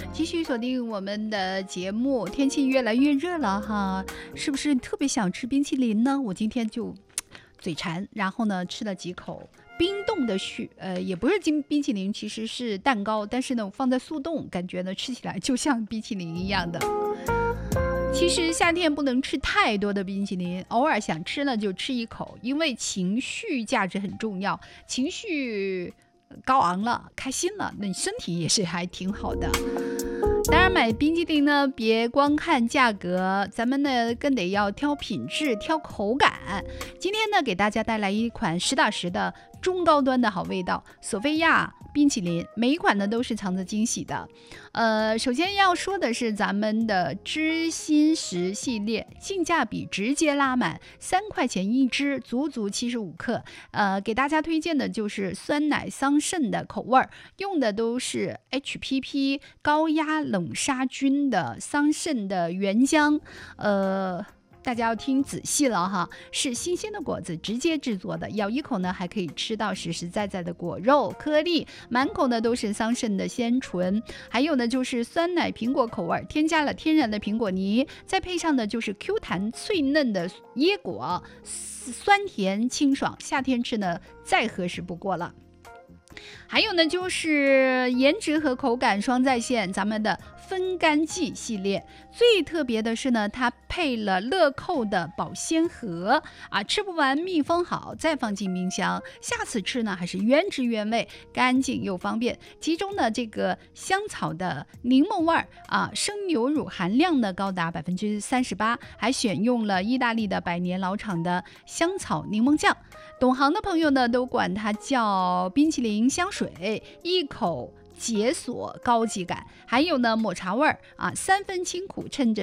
继续锁定我们的节目，天气越来越热了哈，是不是特别想吃冰淇淋呢？我今天就嘴馋，然后呢吃了几口冰冻的也不是冰淇淋，其实是蛋糕，但是呢我放在速冻，感觉呢吃起来就像冰淇淋一样的。其实夏天不能吃太多的冰淇淋，偶尔想吃了就吃一口，因为情绪价值很重要，情绪高昂了，开心了，那你身体也是还挺好的。当然买冰激凌呢，别光看价格，咱们呢更得要挑品质、挑口感。今天呢，给大家带来一款实打实的中高端的好味道——索菲亚冰淇淋，每一款呢都是藏着惊喜的。首先要说的是咱们的知心食系列，性价比直接拉满，3块钱一支，足足75克。给大家推荐的就是酸奶桑葚的口味儿，用的都是 HPP 高压冷杀菌的桑葚的原浆，大家要听仔细了哈，是新鲜的果子直接制作的，咬一口呢还可以吃到实实在在的果肉颗粒，满口呢都是桑葚的鲜醇。还有呢就是酸奶苹果口味，添加了天然的苹果泥，再配上的就是 Q 弹脆嫩的椰果，酸甜清爽，夏天吃呢再合适不过了。还有呢就是颜值和口感双在线，咱们的分干剂系列最特别的是呢，它配了乐扣的保鲜盒啊，吃不完密封好再放进冰箱，下次吃呢还是原汁原味，干净又方便。其中呢这个香草的柠檬味啊，生牛乳含量呢高达38%，还选用了意大利的100年老厂的香草柠檬酱，懂行的朋友呢都管它叫冰淇淋香水，一口解锁高级感。还有呢抹茶味啊，3分清苦，趁着